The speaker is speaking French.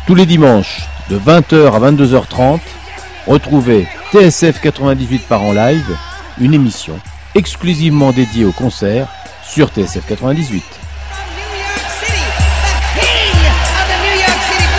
Tous les dimanches, de 20h à 22h30, retrouvez TSF 98 par en live, une émission exclusivement dédiée aux concerts sur TSF 98.